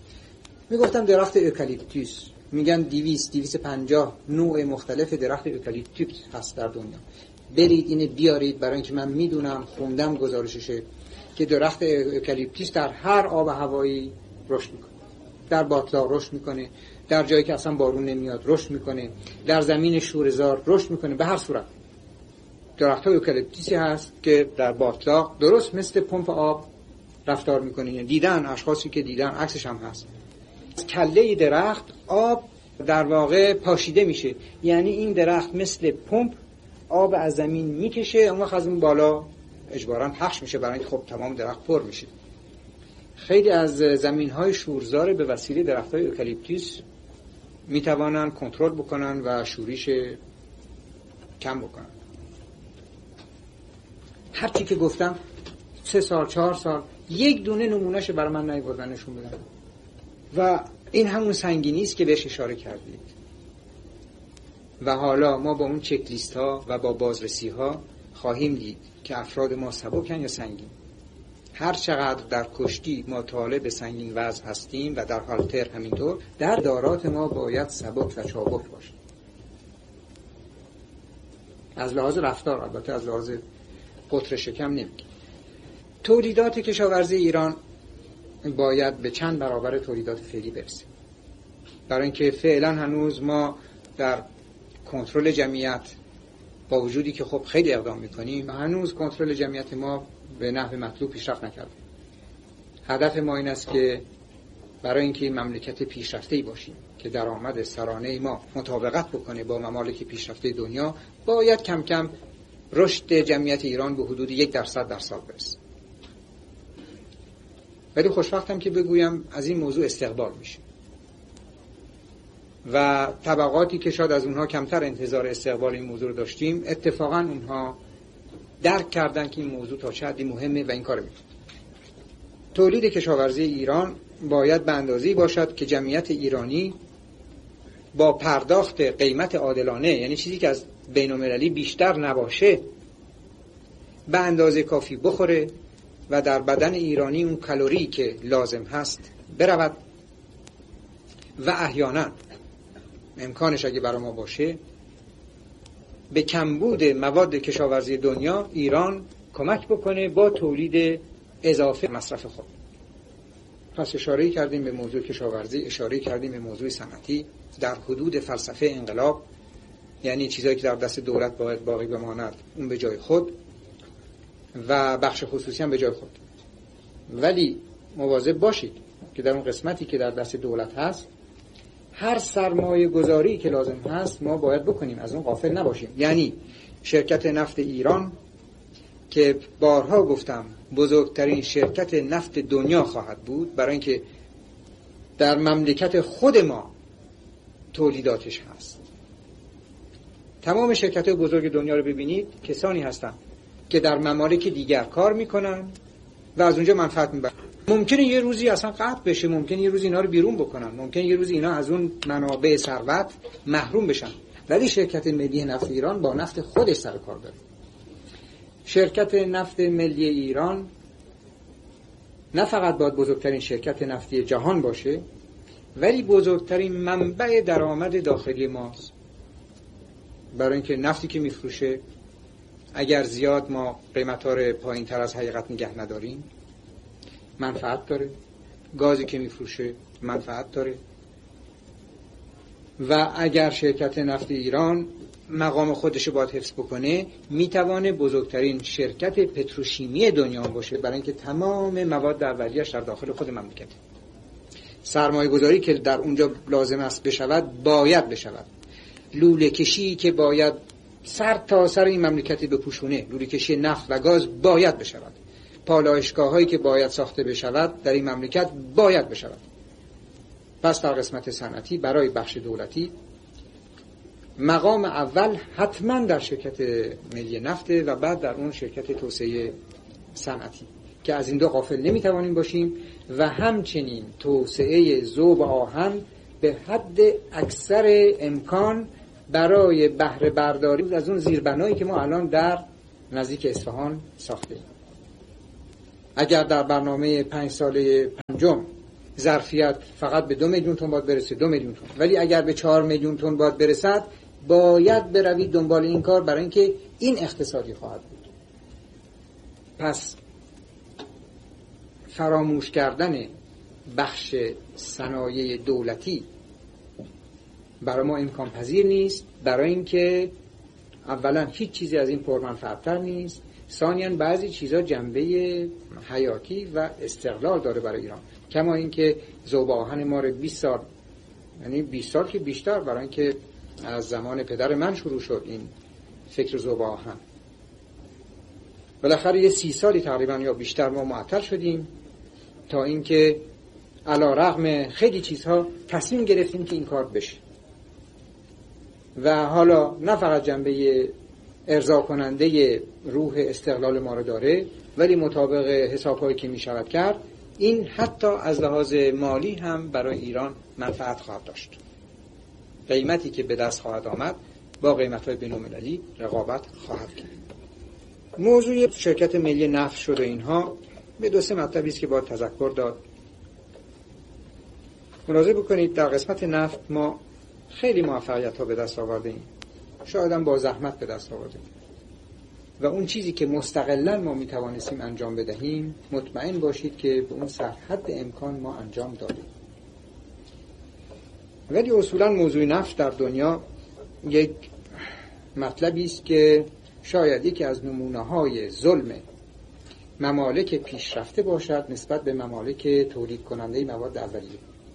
میگفتم درخت اوکالیپتوس، میگن دویست دویست پنجاه نوع مختلف درخت اوکالیپتوس هست در دنیا. برید اینو بیارید، برای اینکه من میدونم، خوندم گزارششه که درخت اوکالیپتوس در هر آب و هوایی رشد میکنه. در باطلاق رشد میکنه، در جایی که اصلا بارون نمیاد رشد میکنه، در زمین شوره‌زار رشد میکنه. به هر صورت درخت اوکالیپتوسی هست که در باطلاق درست مثل پمپ آب رفتار میکنه. یعنی دیدن اشخاصی که دیدن، عکسش هم هست، کله درخت آب در واقع پاشیده میشه، یعنی این درخت مثل پمپ آب از زمین میکشه، اون وقت از اون بالا اجباراً پخش میشه، برای اینکه خب تمام درخت پر میشه. خیلی از زمین‌های شورزار به وسیله درخت‌های اوکالیپتوس میتوانن کنترل بکنن و شوریش کم بکنن. هرچی که گفتم سه سال چهار سال یک دونه نمونهش برای من نیاوردن نشون بدن. و این همون سنگینی است که بهش اشاره کردید. و حالا ما با اون چک لیست ها و با بازرسی ها خواهیم دید که افراد ما سبکن یا سنگین. هر چقدر در کشتی ما طالب سنگین وزن هستیم و در هالتر همینطور، در دارات ما باید سبک و چابک باشیم. از لحاظ رفتار، البته از لحاظ قطر شکم نمیگیم. تولیدات کشاورزی ایران باید به چند برابر تولیدات فعلی برسه، برای اینکه فعلا هنوز ما در کنترل جمعیت با وجودی که خب خیلی اقدام میکنیم، هنوز کنترل جمعیت ما به نحو مطلوب پیشرفت نکرده. هدف ما این است که برای اینکه مملکت پیشرفته‌ای باشیم که درآمد سرانه ما مطابقت بکنه با ممالک پیشرفته دنیا، باید کم کم رشد جمعیت ایران به حدود یک درصد در سال برسه. ولی خوشوقتم که بگویم از این موضوع استقبال میشه و طبقاتی که شاید از اونها کمتر انتظار استقبال این موضوع رو داشتیم، اتفاقا اونها درک کردن که این موضوع تا چه حدی مهمه و این کار میکنه. تولید کشاورزی ایران باید به اندازه‌ای باشد که جمعیت ایرانی با پرداخت قیمت عادلانه، یعنی چیزی که از بین‌المللی بیشتر نباشه، به اندازه کافی بخوره و در بدن ایرانی اون کالری که لازم هست برود و احیانا امکانش اگه برای ما باشه به کمبود مواد کشاورزی دنیا ایران کمک بکنه با تولید اضافه مصرف خود. پس اشاره کردیم به موضوع کشاورزی، اشاره کردیم به موضوع صنعتی در حدود فلسفه انقلاب، یعنی چیزایی که در دست دولت باید باقی بماند اون به جای خود و بخش خصوصی هم به جای خود. ولی مواظب باشید که در اون قسمتی که در دست دولت هست هر سرمایه گذاری که لازم هست ما باید بکنیم، از اون غافل نباشیم. یعنی شرکت نفت ایران که بارها گفتم بزرگترین شرکت نفت دنیا خواهد بود، برای اینکه در مملکت خود ما تولیداتش هست. تمام شرکت بزرگ دنیا رو ببینید کسانی هستند که در ممالک دیگر کار میکنن و از اونجا منفعت میبرن. ممکنه یه روزی اصلا قطع بشه، ممکنه یه روزی اینا رو بیرون بکنن، ممکنه یه روزی اینا از اون منابع ثروت محروم بشن، ولی شرکت ملی نفت ایران با نفت خودش سر کار داره. شرکت نفت ملی ایران نه فقط باید بزرگترین شرکت نفتی جهان باشه، ولی بزرگترین منبع درآمد داخلی ماست، برای اینکه نفتی که میفروشه اگر زیاد ما قیمت‌ها رو پایین‌تر از حقیقت نگه نداریم منفعت داره، گازی که میفروشه منفعت داره و اگر شرکت نفت ایران مقام خودش باید حفظ بکنه میتوانه بزرگترین شرکت پتروشیمی دنیا باشه، برای اینکه تمام مواد اولیه‌اش در داخل خود مملکته. سرمایه گذاری که در اونجا لازم است بشود باید بشود. لوله کشی که باید سر تا سر این مملکتی بپوشونه، لوله کشی نفت و گاز باید بشود. پالایشگاه هایی که باید ساخته بشود در این مملکت باید بشود. پس در قسمت صنعتی برای بخش دولتی مقام اول حتما در شرکت ملی نفته و بعد در اون شرکت توسعه صنعتی که از این دو غافل نمیتوانیم باشیم و همچنین توسعه ذوب آهن به حد اکثر امکان برای بهره برداری از اون زیربنایی که ما الان در نزدیک اصفهان ساخته ایم. اگر در برنامه پنج ساله پنجم ظرفیت فقط به دو میلیون تن باید برسه، دو میلیون تن، ولی اگر به چهار میلیون تن باید برسد باید بروید دنبال این کار، برای اینکه این اقتصادی خواهد بود. پس فراموش کردن بخش صنایع دولتی برای ما امکان پذیر نیست، برای اینکه اولا هیچ چیزی از این پرمنفعتر نیست، ثانیاً بعضی چیزا جنبه حیاتی و استقلال داره برای ایران، کما اینکه ذوب آهن ما رو بیست سال، یعنی بیست سال که بیشتر، برای اینکه از زمان پدر من شروع شد این فکر ذوب آهن، بالاخره یه سی سالی تقریبا یا بیشتر ما معطل شدیم تا اینکه علی رغم خیلی چیزها تصمیم گرفتیم که این کار بشه. و حالا نه فقط جنبه ارضا کننده روح استقلال ما رو داره، ولی مطابق حساب‌هایی که میشود کرد این حتی از لحاظ مالی هم برای ایران منفعت خواهد داشت. قیمتی که به دست خواهد آمد با قیمت‌های بین‌المللی رقابت خواهد کرد. موضوع شرکت ملی نفت شد و اینها به دو سه مطلبی است که باید تذکر داد. ملاحظه بکنید در قسمت نفت ما خیلی موفقیت ها به دست آورده ایم، شاید هم با زحمت به دست آورده ایم و اون چیزی که مستقلا ما می توانستیم انجام بدهیم مطمئن باشید که به اون حد امکان ما انجام دادیم. ولی اصولا موضوع نفت در دنیا یک مطلبی است که شاید یکی از نمونه‌های ظلم ممالک پیشرفته باشد نسبت به ممالک تولید کننده مواد اولیه.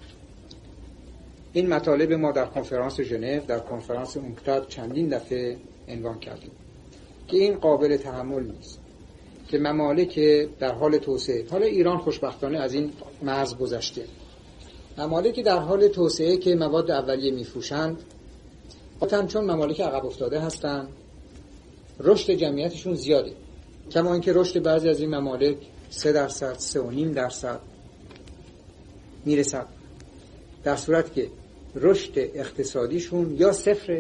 این مطالب ما در کنفرانس ژنو، در کنفرانس اونکتاد چندین دفعه عنوان کردیم که این قابل تحمل نیست که ممالک در حال توسعه، حالا ایران خوشبختانه از این مرز گذشته، ممالک در حال توسعه که مواد اولیه میفروشند قطعاً چون ممالک عقب افتاده هستند رشد جمعیتشون زیاده، کما اینکه رشد بعضی از این ممالک سه درصد، سه و نیم درصد میرسد، در صورت که رشد اقتصادیشون یا صفره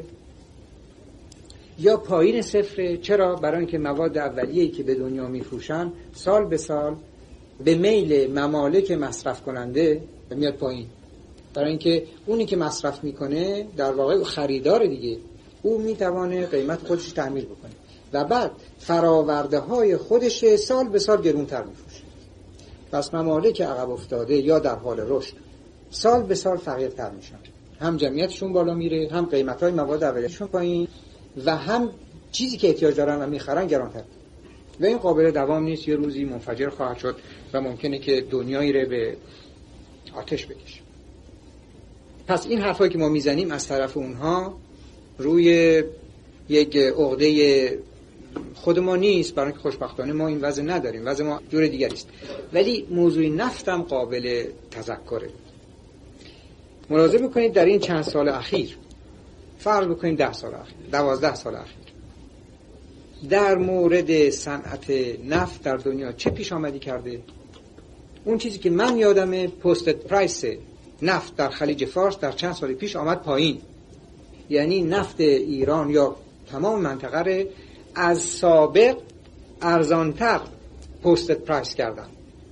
یا پایین صفره. چرا؟ برای اینکه مواد اولیه‌ای که به دنیا میفروشن سال به سال به میل ممالک مصرف کننده میاد پایین، برای اینکه اونی که مصرف میکنه در واقع خریدار دیگه، او میتوانه قیمت خودش تعمیر بکنه و بعد فراورده های خودش سال به سال گرونتر میفروشه. پس ممالک عقب افتاده یا در حال رشد سال به سال فقیرتر میشن، هم جمعیتشون بالا میره، هم قیمت های مواد اولیه‌شون پایین و هم چیزی که احتیاج دارن و میخرن گرانتر و این قابل دوام نیست، یه روزی منفجر خواهد شد و ممکنه که دنیایی رو به آتش بکشه. پس این حرفایی که ما میزنیم از طرف اونها روی یک عقده خود ما نیست، برای اینکه خوشبختانه ما این وضع نداریم، وضع ما جور دیگری است، ولی موضوع نفت هم قابل تذکره. ملاحظه بکنید در این چند سال اخیر، فرض بکنید ده سال اخیر، دوازده سال اخیر، در مورد صنعت نفت در دنیا چه پیش آمدی کرده؟ اون چیزی که من یادمه پست پرایس نفت در خلیج فارس در چند سال پیش آمد پایین، یعنی نفت ایران یا تمام منطقه از سابق ارزانتر پست پرایس کردن،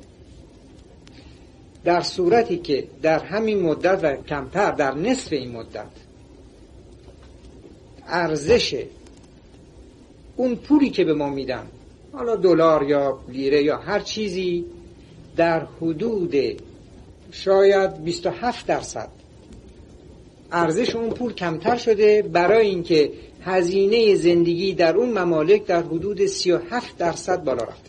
در صورتی که در همین مدت و کمتر در نصف این مدت ارزش اون پولی که به ما میدن، حالا دلار یا لیره یا هر چیزی، در حدود شاید بیست و هفت درصد ارزش اون پول کمتر شده، برای اینکه هزینه زندگی در اون ممالک در حدود سی و هفت درصد بالا رفته.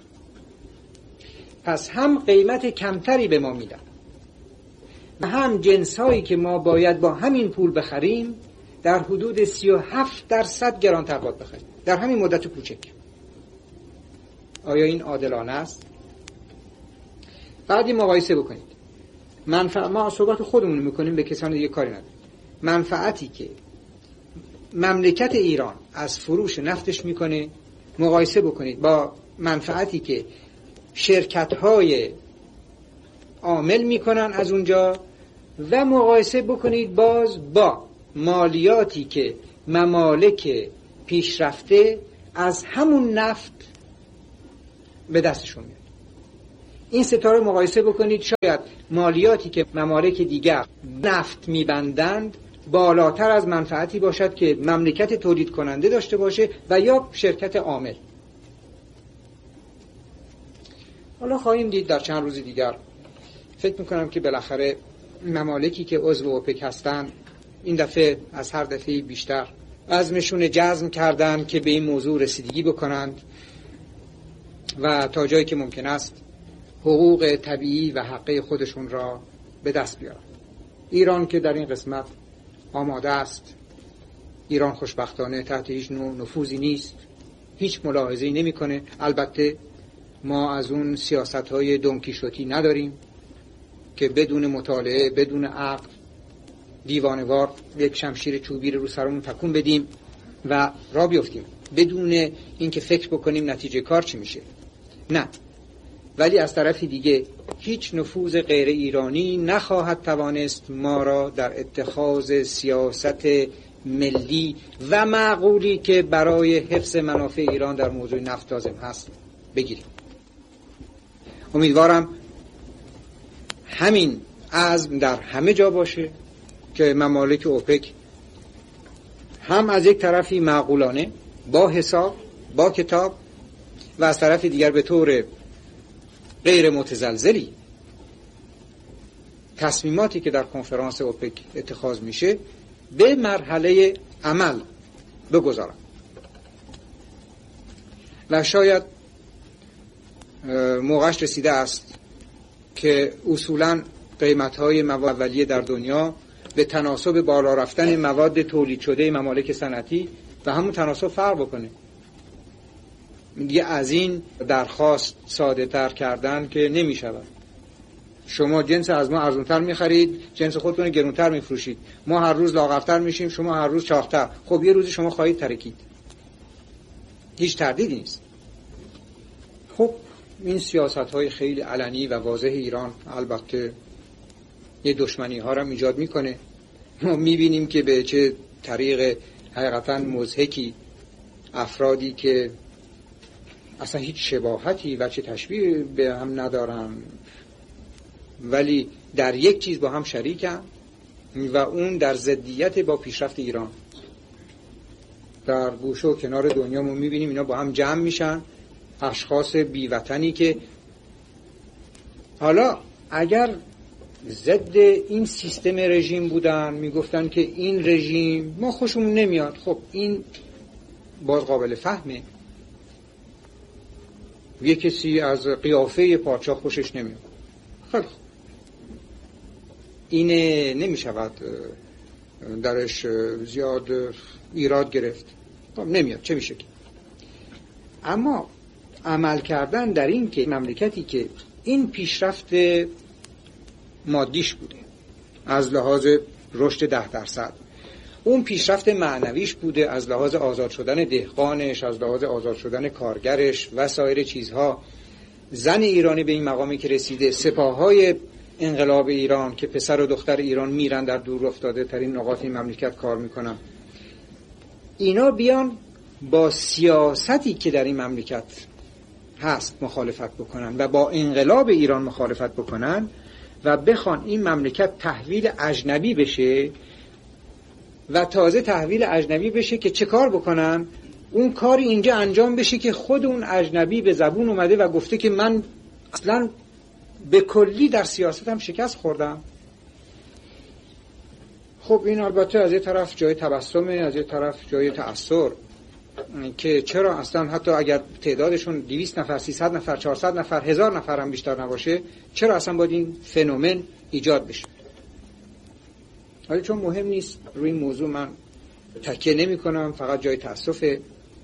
پس هم قیمت کمتری به ما میدن و هم جنسایی که ما باید با همین پول بخریم در حدود سی و هفت درصد گرانتر باید بخریم در همین مدت کوچک. آیا این عادلانه است؟ بعدی مقایسه بکنید. منفعت، ما صحبت خودمون میکنیم، به کسان دیگه کاری نداریم. منفعتی که مملکت ایران از فروش نفتش میکنه مقایسه بکنید با منفعتی که شرکت‌های عامل میکنن از اونجا و مقایسه بکنید باز با مالیاتی که ممالک پیشرفته از همون نفت به دستشون میاد. این ستاره مقایسه بکنید، شاید مالیاتی که ممالک دیگر نفت میبندند بالاتر از منفعتی باشد که مملکت تولید کننده داشته باشه و یا شرکت عامل. حالا خواهیم دید در چند روز دیگر. فکر میکنم که بالاخره ممالکی که عضو اوپک هستند این دفعه از هر دفعه بیشتر عزمشون جزم کردن که به این موضوع رسیدگی بکنند و تا جایی که ممکن است حقوق طبیعی و حقه خودشون را به دست بیارن. ایران که در این قسمت آماده است. ایران خوشبختانه تحت هیچ نوع نفوذی نیست، هیچ ملاحظه‌ای نمی‌کنه. البته ما از اون سیاست‌های دونکیشوتی نداریم که بدون مطالعه، بدون عقل، دیوانه‌وار یک شمشیر چوبی رو سرمون تکون بدیم و راه بیفتیم بدون اینکه فکر بکنیم نتیجه کار چی میشه. نه، ولی از طرف دیگه هیچ نفوذ غیر ایرانی نخواهد توانست ما را در اتخاذ سیاست ملی و معقولی که برای حفظ منافع ایران در موضوع نفت لازم هست بگیریم. امیدوارم همین عزم در همه جا باشه که ممالک اوپک هم از یک طرفی معقولانه با حساب، با کتاب و از طرف دیگر به طور غیر متزلزلی تصمیماتی که در کنفرانس اوپک اتخاذ میشه به مرحله عمل بگذارن. و شاید موقعش رسیده است که اصولاً قیمت‌های مواد اولیه در دنیا به تناسب بالا رفتن مواد تولید شده ممالک صنعتی و همون تناسب فرق بکنه. میگه از این درخواست ساده تر کردن که نمی شود. شما جنس از ما ارزونتر میخرید، جنس خودتون گرونتر میفروشید. ما هر روز لاغرتر میشیم، شما هر روز چاقتر. خب یه روزی شما خواهید ترکید. هیچ تردیدی نیست. خب این سیاست‌های خیلی علنی و واضح ایران البته یه دشمنی ها را ایجاد میکنه. ما میبینیم که به چه طریق حقیقتا مضحکی افرادی که اصلا هیچ شباهتی و چه تشبیه به هم ندارن ولی در یک چیز با هم شریکن و اون در ضدیت با پیشرفت ایران. در گوشه و کنار دنیا ما میبینیم اینا با هم جمع میشن، اشخاص بیوطنی که حالا اگر ضد این سیستم رژیم بودن میگفتن که این رژیم ما خوشمون نمیاد. خب این باز قابل فهمه. یه کسی از قیافه پادشاه خوشش نمیاد، خیلی خوب، اینه نمیشود درش زیاد ایراد گرفت. خب نمیاد، چه میشه که. اما عمل کردن در این که مملکتی که این پیشرفت مادیش بوده از لحاظ رشد ده درصد، اون پیشرفت معنویش بوده از لحاظ آزاد شدن دهقانش، از لحاظ آزاد شدن کارگرش و سایر چیزها، زن ایرانی به این مقامی که رسیده، سپاههای انقلاب ایران که پسر و دختر ایران میرن در دور افتاده ترین نقاط این مملکت کار میکنن، اینا بیان با سیاستی که در این مملکت هست مخالفت بکنن و با انقلاب ایران مخالفت بکنن و بخوان این مملکت تحویل اجنبی بشه و تازه تحویل اجنبی بشه که چه کار بکنن؟ اون کاری اینجا انجام بشه که خود اون اجنبی به زبون اومده و گفته که من اصلا به کلی در سیاستم شکست خوردم. خب این البته از یه طرف جای تبسمه، از یه طرف جای تأثیر، که چرا اصلا حتی اگر تعدادشون دویست نفر، سیصد نفر، چهارصد نفر، هزار نفر هم بیشتر نباشه، چرا اصلا باید این فنومن ایجاد بشه؟ ولی چون مهم نیست روی این موضوع من تکیه نمی کنم، فقط جای تأسف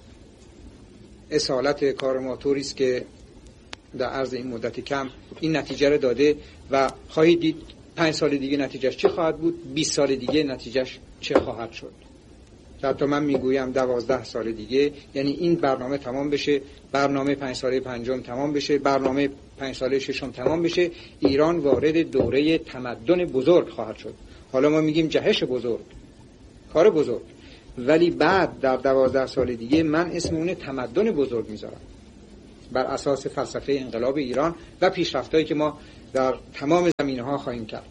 اصالت کار ما طوریست که در عرض این مدت کم این نتیجه رو داده و خواهید دید پنج سال دیگه نتیجهش چه خواهد بود، بیست سال دیگه نتیجهش چه خواهد شد. حتی من میگویم دوازده سال دیگه، یعنی این برنامه تمام بشه، برنامه پنج ساله پنجم تمام بشه، برنامه پنج ساله ششم تمام بشه، ایران وارد دوره تمدن بزرگ خواهد شد. حالا ما میگیم جهش بزرگ، کار بزرگ، ولی بعد در دوازده سال دیگه من اسم اون تمدن بزرگ میذارم. بر اساس فلسفه انقلاب ایران و پیشرفت‌هایی که ما در تمام زمینه‌ها خواهیم کرد.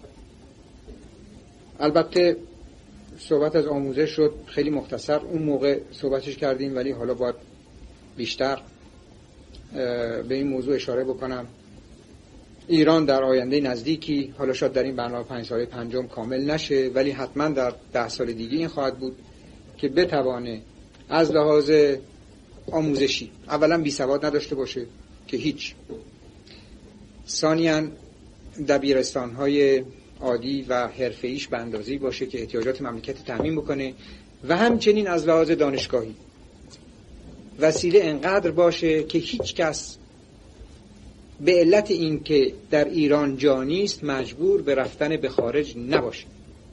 البته صحبت از آموزش شد، خیلی مختصر اون موقع صحبتش کردیم، ولی حالا باید بیشتر به این موضوع اشاره بکنم. ایران در آینده نزدیکی، حالا شاید در این برنامه پنج ساله پنجم کامل نشه، ولی حتما در ده سال دیگه این خواهد بود که بتوانه از لحاظ آموزشی اولا بی سواد نداشته باشه که هیچ، ثانیاً دبیرستان‌های عادی و حرفه‌ایش به اندازه‌ای باشه که احتیاجات مملکت تامین بکنه و همچنین از لحاظ دانشگاهی وسیله انقدر باشه که هیچ کس به علت این که در ایران جا نیست مجبور به رفتن به خارج نباشه.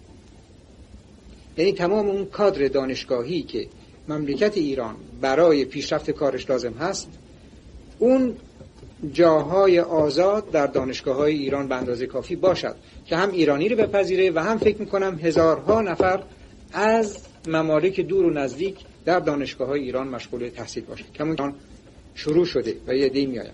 یعنی تمام اون کادر دانشگاهی که مملکت ایران برای پیشرفت کارش لازم هست، اون جاهای آزاد در دانشگاه‌های ایران به اندازه کافی باشد که هم ایرانی رو بپذیره و هم فکر می‌کنم هزارها نفر از ممالک دور و نزدیک در دانشگاه‌های ایران مشغول تحصیل باشه. کمون شروع شده و یه عده‌ای میآیند.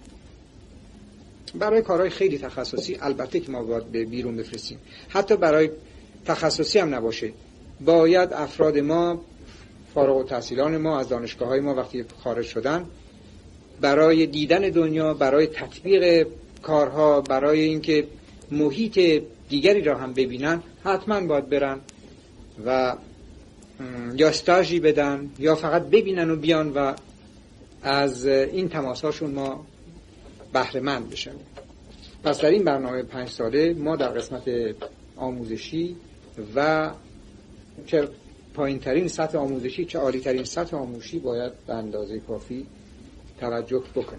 برای کارهای خیلی تخصصی البته که ما باید به بیرون بفرستیم، حتی برای تخصصی هم نباشه، باید افراد ما، فارغ التحصیلان ما از دانشگاه‌های ما وقتی خارج شدن، برای دیدن دنیا، برای تطبیق کارها، برای اینکه محیط دیگری را هم ببینن، حتما باید برن و یا استاژی بدن یا فقط ببینن و بیان و از این تماساشون ما بهره مند بشن. پس در این برنامه پنج ساله ما در قسمت آموزشی و چه پایین ترین سطح آموزشی چه عالی ترین سطح آموزشی باید به اندازه کافی توجه بکنیم.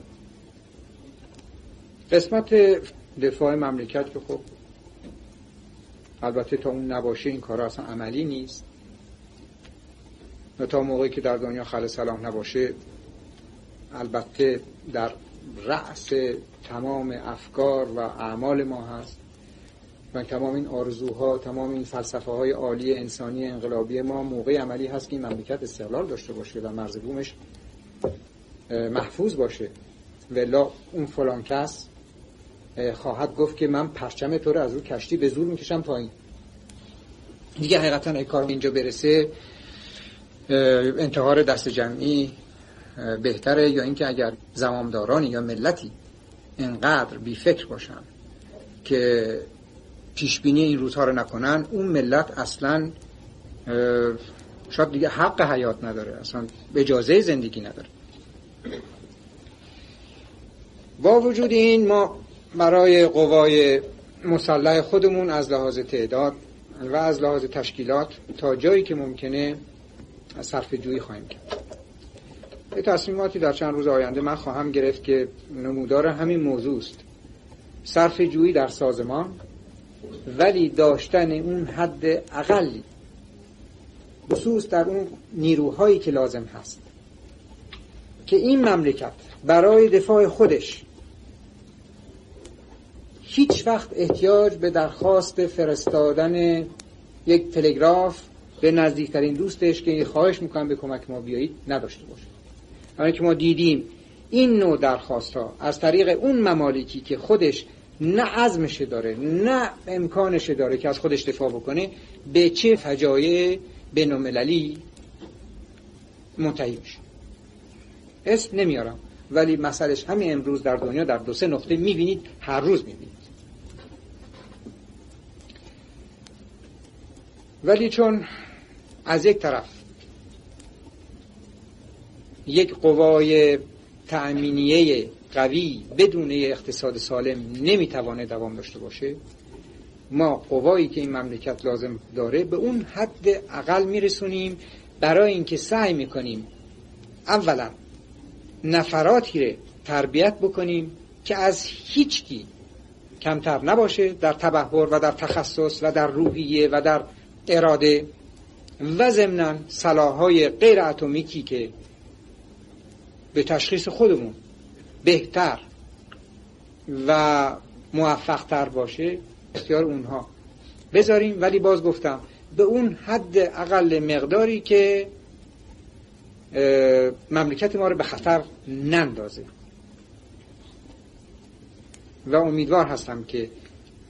قسمت دفاع مملکت که خب البته تا اون نباشه این کارا اصلا عملی نیست و تا موقعی که در دنیا خلع سلاح نباشه البته در رأس تمام افکار و اعمال ما هست و تمام این آرزوها، تمام این فلسفه های عالی انسانی انقلابی ما موقع عملی هست که این مملکت استقلال داشته باشه و مرز بومش محفوظ باشه. ولی اون فلان کس خواهد گفت که من پرچم تو رو از رو کشتی به زور میکشم پایین. دیگه حقیقتا اگه کار اینجا برسه انتحار دست جمعی بهتره، یا اینکه اگر زمامدارانی یا ملتی انقدر بی فکر باشن که پیشبینی این روزها رو نکنن، اون ملت اصلا شاید دیگه حق حیات نداره، اصلا اجازه زندگی نداره. با وجود این ما برای قوای مسلح خودمون از لحاظ تعداد و از لحاظ تشکیلات تا جایی که ممکنه صرفه جویی خواهیم کرد. یه تصمیماتی در چند روز آینده من خواهم گرفت که نمودار همین موضوع است. صرفه جویی در سازمان، ولی داشتن اون حد اقلی خصوص در اون نیروهایی که لازم هست که این مملکت برای دفاع خودش هیچ وقت احتیاج به درخواست فرستادن یک تلگراف به نزدیکترین دوستش که خواهش میکنم به کمک ما بیایید نداشته باشه. همین که ما دیدیم این نوع درخواست ها از طریق اون ممالکی که خودش نه عزمش داره نه امکانش داره که از خودش دفاع بکنه، به چه فجایع بین‌المللی منتهی میشه. اسم نمیارم، ولی مسئلهش همین امروز در دنیا در دو سه نقطه میبینید، هر روز میبینید. ولی چون از یک طرف یک قوای تأمینیه قوی بدون اقتصاد سالم نمیتوانه دوام داشته باشه، ما قوایی که این مملکت لازم داره به اون حد اقل میرسونیم برای اینکه سعی میکنیم اولا نفراتی رو تربیت بکنیم که از هیچکی کمتر نباشه در تبحر و در تخصص و در روحیه و در اراده، و ضمناً سلاح‌های غیر اتمیکی که به تشخیص خودمون بهتر و موفق‌تر باشه اختیار اونها بذاریم، ولی باز گفتم به اون حد اقل مقداری که مملکت ما رو به خطر نندازه. و امیدوار هستم که